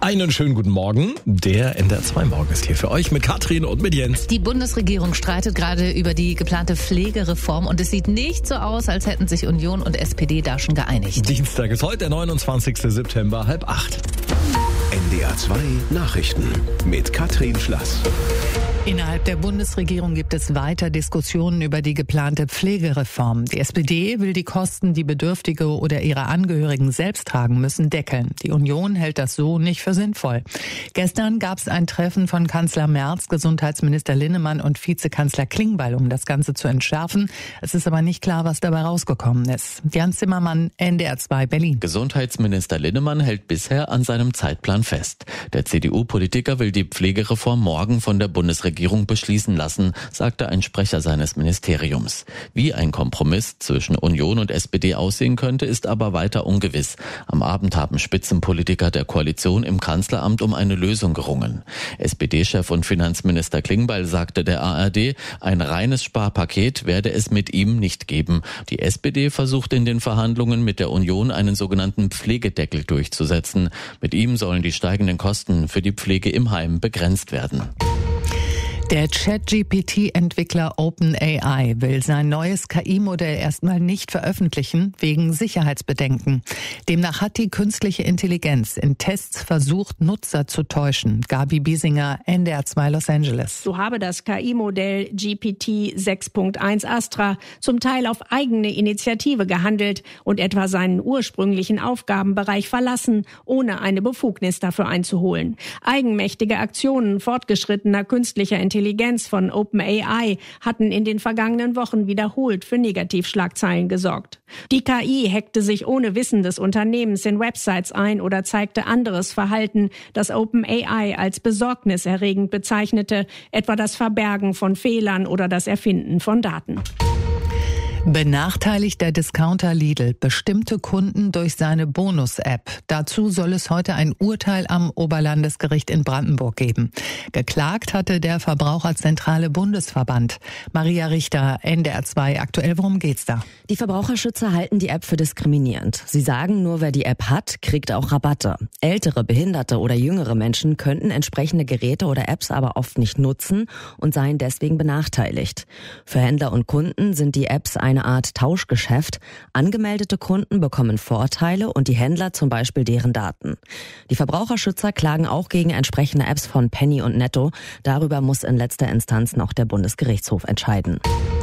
Einen schönen guten Morgen. Der NDR 2 Morgen ist hier für euch mit Katrin und mit Jens. Die Bundesregierung streitet gerade über die geplante Pflegereform und es sieht nicht so aus, als hätten sich Union und SPD da schon geeinigt. Dienstag ist heute, der 29. September, 7:30. NDR 2 Nachrichten mit Katrin Schlass. Innerhalb der Bundesregierung gibt es weiter Diskussionen über die geplante Pflegereform. Die SPD will die Kosten, die Bedürftige oder ihre Angehörigen selbst tragen müssen, deckeln. Die Union hält das so nicht für sinnvoll. Gestern gab es ein Treffen von Kanzler Merz, Gesundheitsminister Linnemann und Vizekanzler Klingbeil, um das Ganze zu entschärfen. Es ist aber nicht klar, was dabei rausgekommen ist. Jan Zimmermann, NDR 2 Berlin. Gesundheitsminister Linnemann hält bisher an seinem Zeitplan fest. Der CDU-Politiker will die Pflegereform morgen von der Bundesregierung beschließen lassen, sagte ein Sprecher seines Ministeriums. Wie ein Kompromiss zwischen Union und SPD aussehen könnte, ist aber weiter ungewiss. Am Abend haben Spitzenpolitiker der Koalition im Kanzleramt um eine Lösung gerungen. SPD-Chef und Finanzminister Klingbeil sagte der ARD, ein reines Sparpaket werde es mit ihm nicht geben. Die SPD versucht in den Verhandlungen mit der Union einen sogenannten Pflegedeckel durchzusetzen. Mit ihm sollen die steigenden Kosten für die Pflege im Heim begrenzt werden. Der ChatGPT-Entwickler OpenAI will sein neues KI-Modell erstmal nicht veröffentlichen, wegen Sicherheitsbedenken. Demnach hat die künstliche Intelligenz in Tests versucht, Nutzer zu täuschen. Gabi Biesinger, NDR 2 Los Angeles. So habe das KI-Modell GPT 6.1 Astra zum Teil auf eigene Initiative gehandelt und etwa seinen ursprünglichen Aufgabenbereich verlassen, ohne eine Befugnis dafür einzuholen. Eigenmächtige Aktionen fortgeschrittener künstlicher Intelligenz von OpenAI hatten in den vergangenen Wochen wiederholt für Negativschlagzeilen gesorgt. Die KI hackte sich ohne Wissen des Unternehmens in Websites ein oder zeigte anderes Verhalten, das OpenAI als besorgniserregend bezeichnete, etwa das Verbergen von Fehlern oder das Erfinden von Daten. Benachteiligt der Discounter Lidl bestimmte Kunden durch seine Bonus-App. Dazu soll es heute ein Urteil am Oberlandesgericht in Brandenburg geben. Geklagt hatte der Verbraucherzentrale Bundesverband. Maria Richter, NDR 2 aktuell, worum geht's da? Die Verbraucherschützer halten die App für diskriminierend. Sie sagen, nur wer die App hat, kriegt auch Rabatte. Ältere, behinderte oder jüngere Menschen könnten entsprechende Geräte oder Apps aber oft nicht nutzen und seien deswegen benachteiligt. Für Händler und Kunden sind die Apps eine Art Tauschgeschäft. Angemeldete Kunden bekommen Vorteile und die Händler zum Beispiel deren Daten. Die Verbraucherschützer klagen auch gegen entsprechende Apps von Penny und Netto. Darüber muss in letzter Instanz noch der Bundesgerichtshof entscheiden.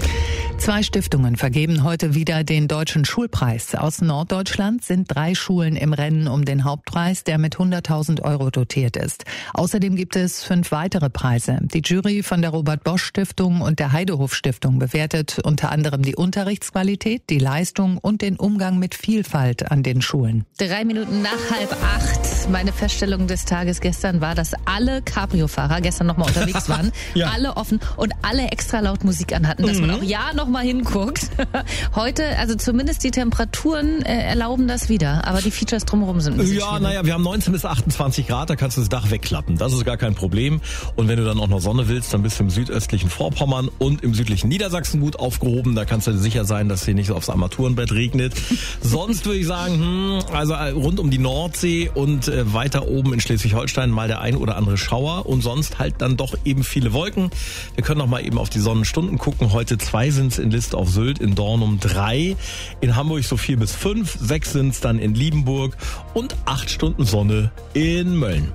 2 Stiftungen vergeben heute wieder den Deutschen Schulpreis. Aus Norddeutschland sind 3 Schulen im Rennen um den Hauptpreis, der mit 100.000 € dotiert ist. Außerdem gibt es 5 weitere Preise. Die Jury von der Robert-Bosch-Stiftung und der Heidehof-Stiftung bewertet unter anderem die Unterrichtsqualität, die Leistung und den Umgang mit Vielfalt an den Schulen. 3 Minuten nach 7:30. Meine Feststellung des Tages gestern war, dass alle Cabrio-Fahrer gestern nochmal unterwegs waren. Ja. Alle offen und alle extra laut Musik anhatten, dass man auch noch mal hinguckt. Heute, also zumindest die Temperaturen erlauben das wieder, aber die Features drumherum sind ein bisschen schwierig. Wir haben 19 bis 28 Grad, da kannst du das Dach wegklappen. Das ist gar kein Problem. Und wenn du dann auch noch Sonne willst, dann bist du im südöstlichen Vorpommern und im südlichen Niedersachsen gut aufgehoben. Da kannst du sicher sein, dass hier nicht aufs Armaturenbrett regnet. Sonst würde ich sagen, also rund um die Nordsee und weiter oben in Schleswig-Holstein mal der ein oder andere Schauer und sonst halt dann doch eben viele Wolken. Wir können noch mal eben auf die Sonnenstunden gucken. Heute 2 sind in List auf Sylt, in Dornum 3, in Hamburg so 4 bis 5, 6 sind es dann in Liebenburg und 8 Stunden Sonne in Mölln.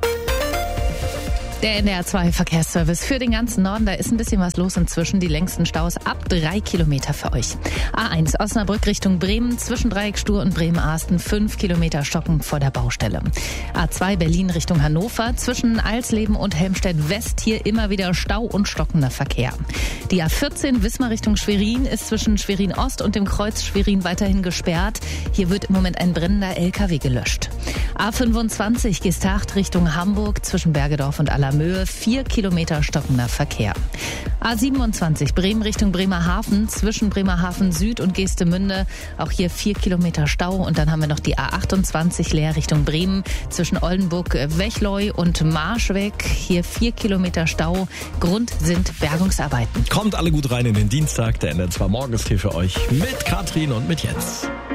Der NDR 2 Verkehrsservice für den ganzen Norden, da ist ein bisschen was los inzwischen. Die längsten Staus ab 3 Kilometer für euch. A1 Osnabrück Richtung Bremen, zwischen Dreieckstuhl und Bremen-Ahsten 5 Kilometer stockend vor der Baustelle. A2 Berlin Richtung Hannover, zwischen Alsleben und Helmstedt-West hier immer wieder Stau und stockender Verkehr. Die A14 Wismar Richtung Schwerin ist zwischen Schwerin-Ost und dem Kreuz Schwerin weiterhin gesperrt. Hier wird im Moment ein brennender LKW gelöscht. A25 Gestacht Richtung Hamburg, zwischen Bergedorf und Allermöhe 4 Kilometer stockender Verkehr. A27 Bremen Richtung Bremerhaven, zwischen Bremerhaven Süd und Geestemünde, auch hier 4 Kilometer Stau. Und dann haben wir noch die A28 Leer Richtung Bremen, zwischen Oldenburg, Wechleu und Marschweg, hier 4 Kilometer Stau. Grund sind Bergungsarbeiten. Kommt alle gut rein in den Dienstag, der NDR 2 Morgen ist hier für euch mit Katrin und mit Jens.